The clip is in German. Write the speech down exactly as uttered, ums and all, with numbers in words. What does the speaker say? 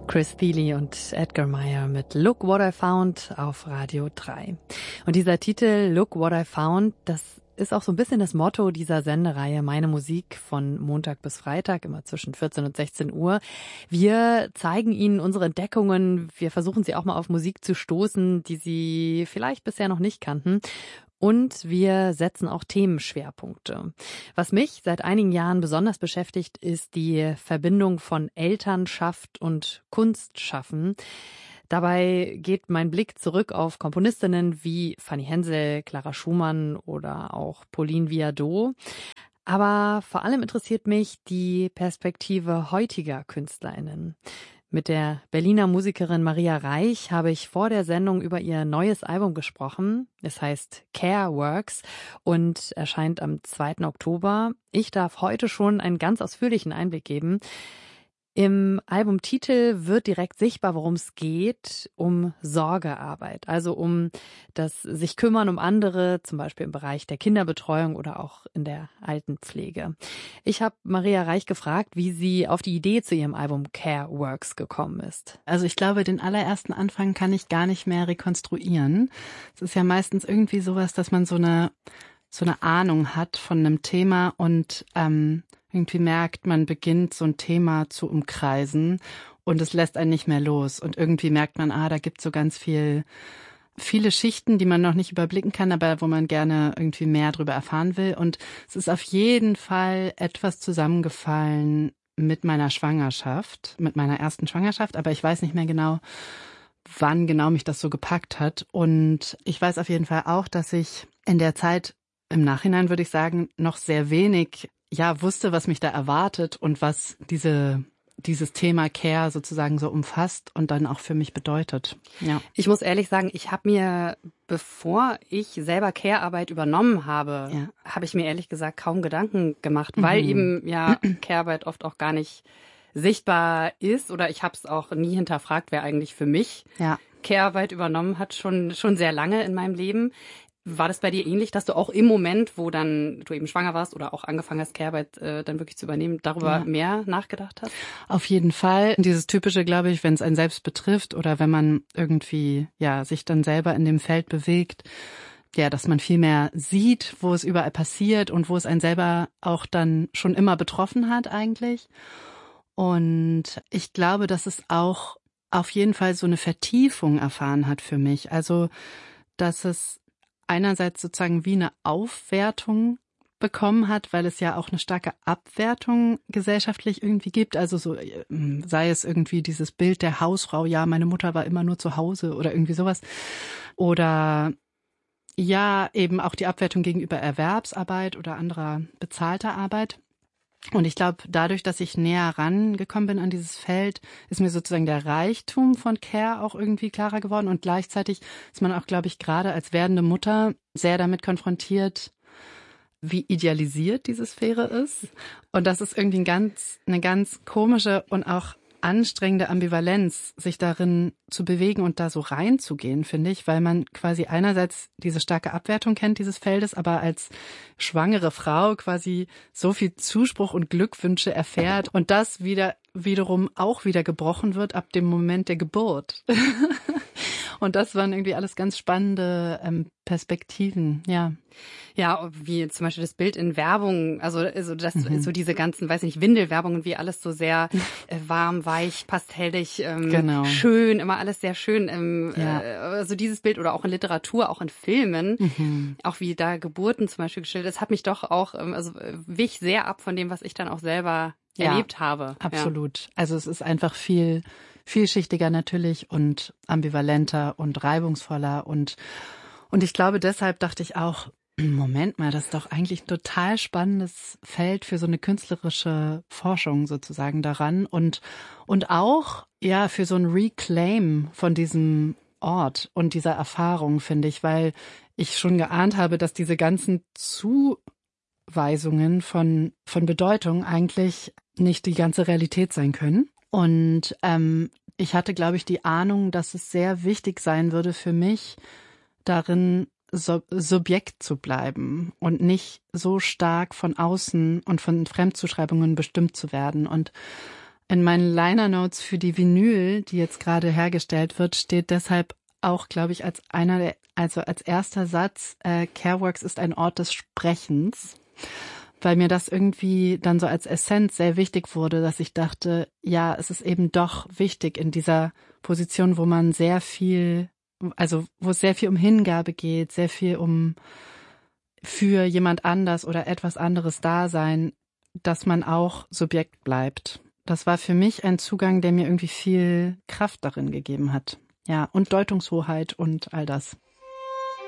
Chris Thile und Edgar Meyer mit Look What I Found auf Radio drei. Und dieser Titel Look What I Found, das ist auch so ein bisschen das Motto dieser Sendereihe Meine Musik von Montag bis Freitag, immer zwischen vierzehn und sechzehn Uhr. Wir zeigen Ihnen unsere Entdeckungen, wir versuchen Sie auch mal auf Musik zu stoßen, die Sie vielleicht bisher noch nicht kannten. Und wir setzen auch Themenschwerpunkte. Was mich seit einigen Jahren besonders beschäftigt, ist die Verbindung von Elternschaft und Kunstschaffen. Dabei geht mein Blick zurück auf Komponistinnen wie Fanny Hensel, Clara Schumann oder auch Pauline Viardot. Aber vor allem interessiert mich die Perspektive heutiger KünstlerInnen. Mit der Berliner Musikerin Maria Reich habe ich vor der Sendung über ihr neues Album gesprochen. Es heißt Care Works und erscheint am zweiten Oktober. Ich darf heute schon einen ganz ausführlichen Einblick geben. Im Albumtitel wird direkt sichtbar, worum es geht, um Sorgearbeit, also um das sich kümmern um andere, zum Beispiel im Bereich der Kinderbetreuung oder auch in der Altenpflege. Ich habe Maria Reich gefragt, wie sie auf die Idee zu ihrem Album Care Works gekommen ist. Also ich glaube, den allerersten Anfang kann ich gar nicht mehr rekonstruieren. Es ist ja meistens irgendwie sowas, dass man so eine so eine Ahnung hat von einem Thema und ähm, irgendwie merkt, man beginnt so ein Thema zu umkreisen und es lässt einen nicht mehr los. Und irgendwie merkt man, ah, da gibt's so ganz viel, viele Schichten, die man noch nicht überblicken kann, aber wo man gerne irgendwie mehr drüber erfahren will. Und es ist auf jeden Fall etwas zusammengefallen mit meiner Schwangerschaft, mit meiner ersten Schwangerschaft, aber ich weiß nicht mehr genau, wann genau mich das so gepackt hat. Und ich weiß auf jeden Fall auch, dass ich in der Zeit, im Nachhinein würde ich sagen, noch sehr wenig ja wusste, was mich da erwartet und was diese dieses Thema Care sozusagen so umfasst und dann auch für mich bedeutet. Ja. Ich muss ehrlich sagen, ich habe mir, bevor ich selber Care-Arbeit übernommen habe, ja. habe ich mir ehrlich gesagt kaum Gedanken gemacht, mhm. weil eben ja Care-Arbeit oft auch gar nicht sichtbar ist oder ich habe es auch nie hinterfragt, wer eigentlich für mich ja. Care-Arbeit übernommen hat, schon schon sehr lange in meinem Leben. War das bei dir ähnlich, dass du auch im Moment, wo dann du eben schwanger warst oder auch angefangen hast, Care-Arbeit äh, dann wirklich zu übernehmen, darüber ja. mehr nachgedacht hast? Auf jeden Fall. Dieses Typische, glaube ich, wenn es einen selbst betrifft oder wenn man irgendwie ja sich dann selber in dem Feld bewegt, ja, dass man viel mehr sieht, wo es überall passiert und wo es einen selber auch dann schon immer betroffen hat eigentlich. Und ich glaube, dass es auch auf jeden Fall so eine Vertiefung erfahren hat für mich. Also, dass es einerseits sozusagen wie eine Aufwertung bekommen hat, weil es ja auch eine starke Abwertung gesellschaftlich irgendwie gibt. Also so sei es irgendwie dieses Bild der Hausfrau, ja, meine Mutter war immer nur zu Hause oder irgendwie sowas. Oder ja, eben auch die Abwertung gegenüber Erwerbsarbeit oder anderer bezahlter Arbeit. Und ich glaube, dadurch, dass ich näher rangekommen bin an dieses Feld, ist mir sozusagen der Reichtum von Care auch irgendwie klarer geworden. Und gleichzeitig ist man auch, glaube ich, gerade als werdende Mutter sehr damit konfrontiert, wie idealisiert diese Sphäre ist. Und das ist irgendwie ein ganz, eine ganz komische und auch anstrengende Ambivalenz, sich darin zu bewegen und da so reinzugehen, finde ich, weil man quasi einerseits diese starke Abwertung kennt dieses Feldes, aber als schwangere Frau quasi so viel Zuspruch und Glückwünsche erfährt und das wieder wiederum auch wieder gebrochen wird ab dem Moment der Geburt. Und das waren irgendwie alles ganz spannende ähm, Perspektiven, ja. Ja, wie zum Beispiel das Bild in Werbung, also, also das, mhm. so diese ganzen, weiß nicht, Windelwerbungen, wie alles so sehr äh, warm, weich, pastellig, ähm, genau. schön, immer alles sehr schön. Ähm, ja. äh, also dieses Bild oder auch in Literatur, auch in Filmen, mhm. auch wie da Geburten zum Beispiel geschildert, das hat mich doch auch, ähm, also wich sehr ab von dem, was ich dann auch selber ja, erlebt habe. Absolut. Ja. Also es ist einfach viel vielschichtiger natürlich und ambivalenter und reibungsvoller und und ich glaube, deshalb dachte ich auch, Moment mal, das ist doch eigentlich ein total spannendes Feld für so eine künstlerische Forschung sozusagen daran und und auch ja für so ein Reclaim von diesem Ort und dieser Erfahrung, finde ich, weil ich schon geahnt habe, dass diese ganzen Zuweisungen von von Bedeutung eigentlich nicht die ganze Realität sein können. Und ähm, ich hatte, glaube ich, die Ahnung, dass es sehr wichtig sein würde für mich, darin Sub- Subjekt zu bleiben und nicht so stark von außen und von Fremdzuschreibungen bestimmt zu werden. Und In meinen Liner Notes für die Vinyl, die jetzt gerade hergestellt wird, steht deshalb auch, glaube ich, als einer der, also als erster Satz, äh, Careworks ist ein Ort des Sprechens, weil mir das irgendwie dann so als Essenz sehr wichtig wurde, dass ich dachte, ja, es ist eben doch wichtig in dieser Position, wo man sehr viel, also wo es sehr viel um Hingabe geht, sehr viel um für jemand anders oder etwas anderes Dasein, dass man auch Subjekt bleibt. Das war für mich ein Zugang, der mir irgendwie viel Kraft darin gegeben hat. Ja, und Deutungshoheit und all das.